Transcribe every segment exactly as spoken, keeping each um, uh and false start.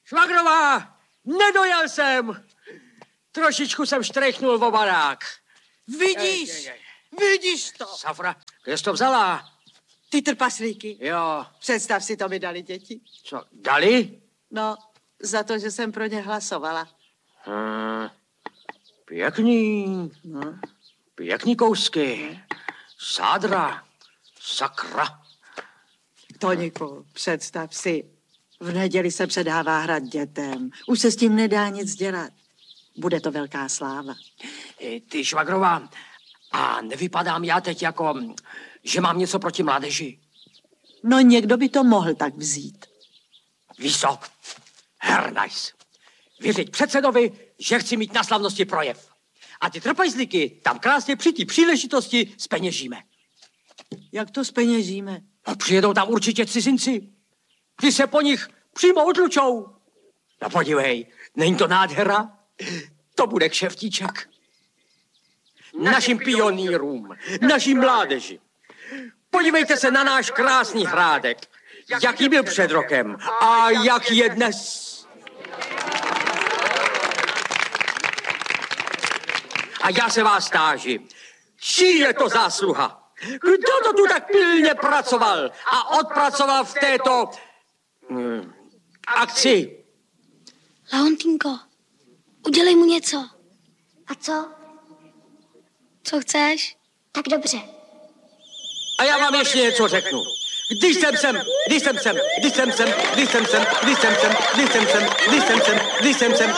Švagrová, nedojel jsem. Trošičku jsem štrechnul o barák. Vidíš, ej, ej, ej. vidíš to. Safra, kde jsi to vzala? Ty trpaslíky. Jo. Představ si, to mi dali děti. Co, dali? No, za to, že jsem pro ně hlasovala. Hmm, pěkný. No. Pěkný kousky. Sádra. Sakra. Toniku, představ si, v neděli se předává hrad dětem. Už se s tím nedá nic dělat. Bude to velká sláva. Ty, Švagrová, a nevypadám já teď jako, že mám něco proti mládeži? No někdo by to mohl tak vzít. Víš co? Hernajs. Věřit předsedovi, že chci mít na slavnosti projev. A ty trpajzlíky tam krásně při té příležitosti zpeněžíme. Jak to zpeněžíme? A přijedou tam určitě cizinci. Ty se po nich přímo odlučou. No podívej, není to nádhera? To bude kšeftíček. Našim pionýrům, našim mládeži. Podívejte se na náš krásný hrádek. Jaký byl před rokem a jaký je dnes. A já se vás táži. Čí je to zásluha? Kdo to tu tak pilně pracoval a odpracoval v této hm, akci? Leontýnko, udělej mu něco. A co? Co chceš? Tak dobře. A já vám ještě něco řeknu. Když jsem sem, když jsem sem, když jsem sem, když jsem sem, když jsem sem, když jsem sem, když jsem sem, když jsem sem.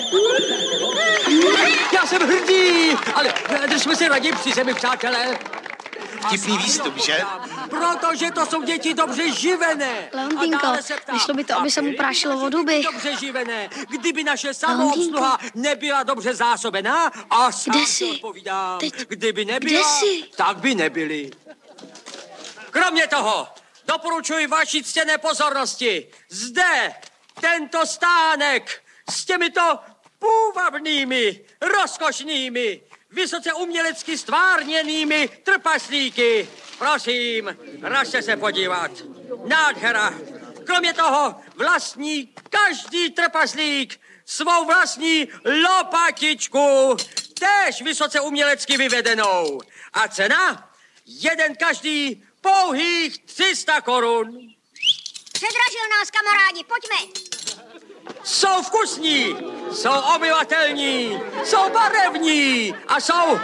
Já jsem hrdý, ale držme se raději při zemi, přátelé. Vtipný výstup, že? Protože to jsou děti dobře živené. Leontýnko, vyšlo by to, aby se mu prášilo o duby. Dobře živené. Kdyby naše samoobsluha nebyla dobře zásobená, a sám si odpovídám, kdyby nebyla, tak by nebyli. Kromě toho, doporučuji vaší ctěné pozornosti. Zde, tento stánek s těmito půvabnými, rozkošnými, vysoce umělecky stvárněnými trpaslíky. Prosím, ražte se podívat. Nádhera. Kromě toho vlastní každý trpaslík svou vlastní lopatičku, též vysoce umělecky vyvedenou. A cena? Jeden každý pouhých tři sta korun. Předražil nás, kamarádi, pojďme. Jsou vkusní, jsou obyvatelní, jsou barevní a jsou...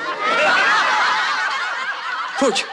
Fuď.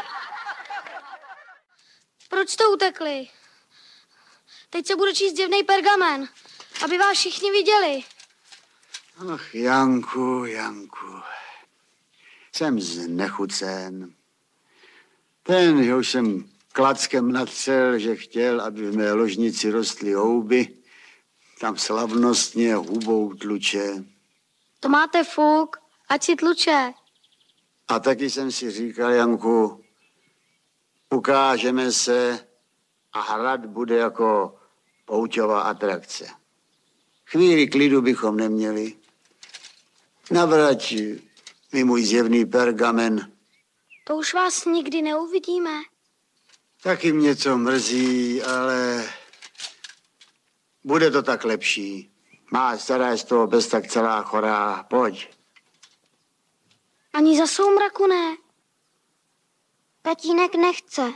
Proč jste utekli? Teď se bude číst divnej pergamen, aby vás všichni viděli. Ach, Janku, Janku, jsem znechucen. Ten, jehož jsem klackem natřel, že chtěl, aby v mé ložnici rostly houby, tam slavnostně hubou tluče. To máte fuk, ať si tluče. A taky jsem si říkal, Janku, ukážeme se a hrad bude jako pouťová atrakce. Chvíli klidu bychom neměli. Navrať mi můj zjevný pergamen. To už vás nikdy neuvidíme. Taky mě to mrzí, ale bude to tak lepší. Má stará je z toho bez tak celá chorá. Pojď. Ani za soumraku ne. Tatínek nechce.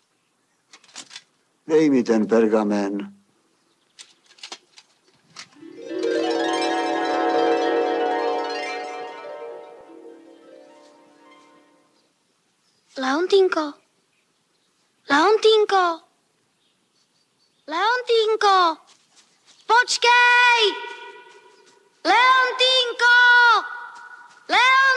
Dej mi ten pergamen. Leontýnko. Leontýnko. Leontýnko. Počkej! Leontýnko! Leontýnko!